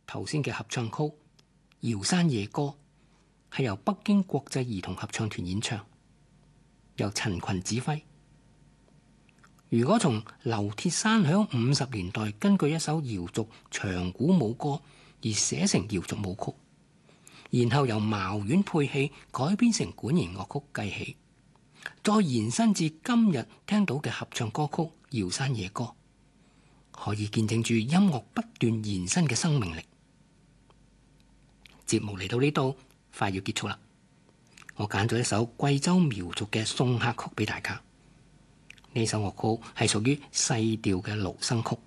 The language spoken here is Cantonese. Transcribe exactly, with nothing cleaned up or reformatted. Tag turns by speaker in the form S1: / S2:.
S1: 頭先嘅合唱曲《遙山夜歌》係由北京國際兒童合唱團演唱，由陳群指揮。如果從劉鐵山響五十年代根據一首瑤族長鼓舞歌而寫成瑤族舞曲，然後由茅院配器改編成管弦樂曲計起，再延伸至今日聽到嘅合唱歌曲《遙山夜歌》，可以見證住音樂不斷延伸嘅生命力。節目嚟到呢度，快要結束啦。我揀咗一首貴州苗族嘅送客曲俾大家。呢首樂曲係屬於細調嘅盧生曲。